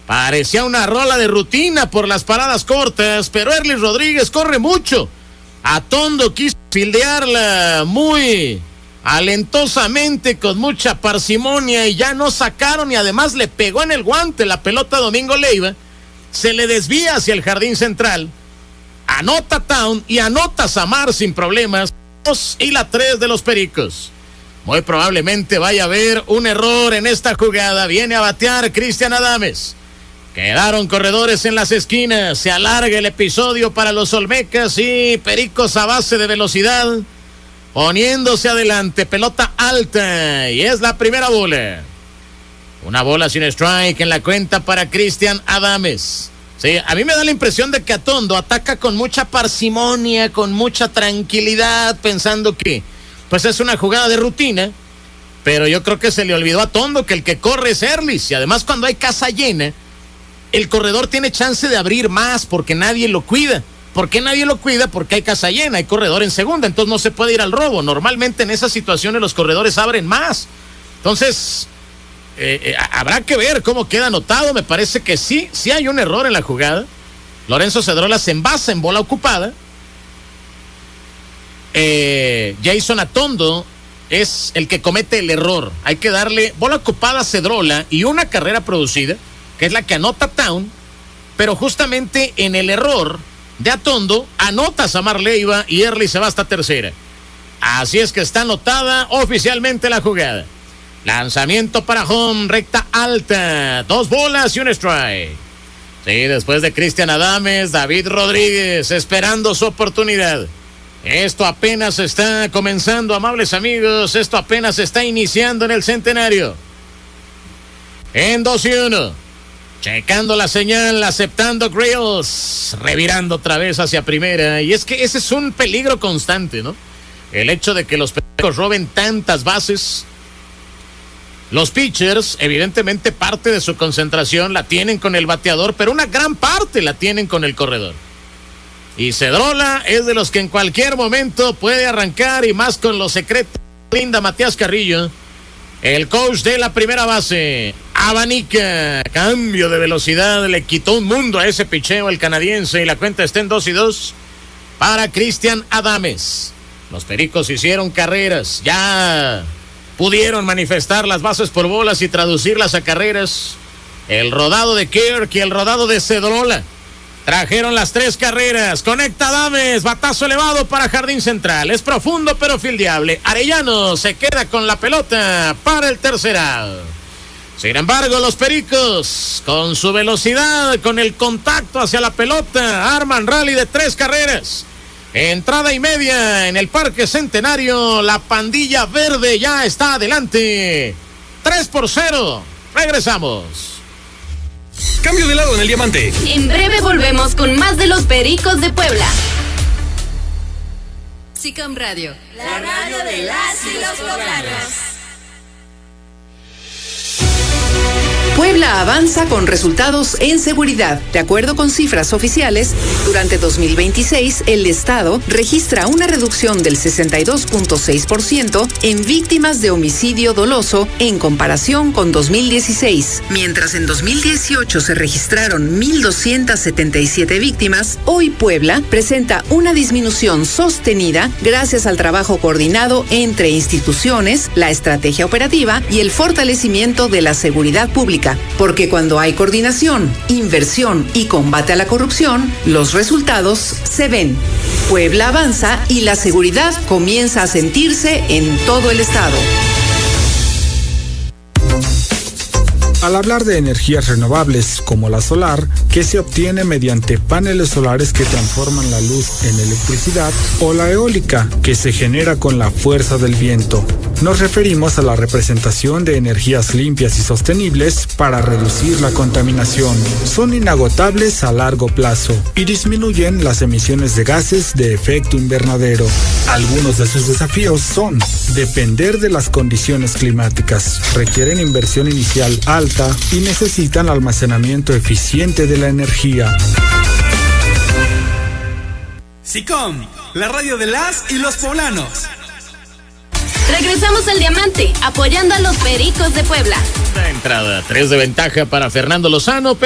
Parecía una rola de rutina por las paradas cortas, pero Erlis Rodríguez corre mucho. Atondo quiso fildearla muy alentosamente, con mucha parsimonia, y ya no sacaron, y además le pegó en el guante la pelota a Domingo Leiva. Se le desvía hacia el jardín central. Anota Town y anota Samar sin problemas. 2 y la 3 de los Pericos. Muy probablemente vaya a haber un error en esta jugada. Viene a batear Cristian Adames. Quedaron corredores en las esquinas. Se alarga el episodio para los Olmecas y Pericos a base de velocidad, poniéndose adelante. Pelota alta y es la primera bola. Una bola sin strike en la cuenta para Cristian Adames. Sí, a mí me da la impresión de que Atondo ataca con mucha parsimonia, con mucha tranquilidad, pensando que pues es una jugada de rutina, pero yo creo que se le olvidó a Atondo que el que corre es Erlis, y además cuando hay casa llena, el corredor tiene chance de abrir más porque nadie lo cuida. ¿Por qué nadie lo cuida? Porque hay casa llena, hay corredor en segunda, entonces no se puede ir al robo. Normalmente en esas situaciones los corredores abren más. Entonces, habrá que ver cómo queda anotado. Me parece que sí hay un error en la jugada. Lorenzo Cedrola se envasa en bola ocupada. Jason Atondo es el que comete el error. Hay que darle bola ocupada a Cedrola y una carrera producida, que es la que anota Town, pero justamente en el error de Atondo anota Samar Leiva y Erlis se va hasta tercera. Así es que está anotada oficialmente la jugada. Lanzamiento para home, recta alta, 2 bolas y un strike. Sí, después de Cristian Adames, David Rodríguez esperando su oportunidad. Esto apenas está comenzando, amables amigos, esto apenas está iniciando en el Centenario. En 2-1. Checando la señal, aceptando Grills, revirando otra vez hacia primera. Y es que ese es un peligro constante, ¿no? El hecho de que los Pericos roben tantas bases. Los pitchers, evidentemente, parte de su concentración la tienen con el bateador, pero una gran parte la tienen con el corredor. Y Cedrola es de los que en cualquier momento puede arrancar, y más con los secretos. Linda Matías Carrillo, el coach de la primera base, abanica, cambio de velocidad, le quitó un mundo a ese picheo el canadiense, y la cuenta está en 2-2 para Cristian Adames. Los Pericos hicieron carreras, ya pudieron manifestar las bases por bolas y traducirlas a carreras. El rodado de Kirk y el rodado de Cedrola trajeron las 3 carreras. Conecta Adames, batazo elevado para jardín central, es profundo pero fildeable. Arellano se queda con la pelota para el tercer out. Sin embargo, los Pericos, con su velocidad, con el contacto hacia la pelota, arman rally de 3 carreras. Entrada y media en el Parque Centenario. La pandilla verde ya está adelante. 3-0. Regresamos. Cambio de lado en el diamante. En breve volvemos con más de los Pericos de Puebla. SICAM Radio, la radio de las y los poblanos. Puebla avanza con resultados en seguridad. De acuerdo con cifras oficiales, durante 2026 el Estado registra una reducción del 62.6% en víctimas de homicidio doloso en comparación con 2016. Mientras en 2018 se registraron 1,277 víctimas, hoy Puebla presenta una disminución sostenida gracias al trabajo coordinado entre instituciones, la estrategia operativa y el fortalecimiento de la seguridad pública. Porque cuando hay coordinación, inversión y combate a la corrupción, los resultados se ven. Puebla avanza y la seguridad comienza a sentirse en todo el estado. Al hablar de energías renovables como la solar, que se obtiene mediante paneles solares que transforman la luz en electricidad, o la eólica, que se genera con la fuerza del viento, nos referimos a la representación de energías limpias y sostenibles para reducir la contaminación. Son inagotables a largo plazo y disminuyen las emisiones de gases de efecto invernadero. Algunos de sus desafíos son depender de las condiciones climáticas, requieren inversión inicial alta y necesitan almacenamiento eficiente de la energía. SICOM, la radio de las y los poblanos. Regresamos al diamante, apoyando a los Pericos de Puebla. La entrada, 3 de ventaja para Fernando Lozano.